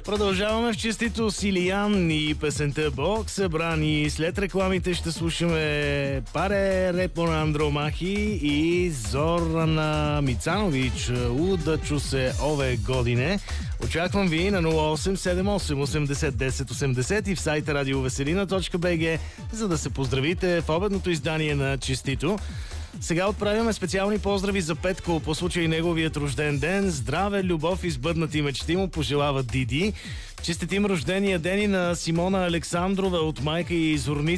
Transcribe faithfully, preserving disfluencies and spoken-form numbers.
Продължаваме в честито Силиян и песента Бог събрани. След рекламите ще слушаме Паре Репо на Андромахи и Зорана Мицанович Удачу се ове године. Очаквам ви на нула осем седем осем осемдесет десет осемдесет и в сайта радиовеселина точка би джи, за да се поздравите в обедното издание на Честито. Сега отправяме специални поздрави за Петко по случай неговият рожден ден. Здраве, любов и сбъднати мечти му пожелава Диди. Честитим рождения ден и на Симона Александрова от майка и Зорница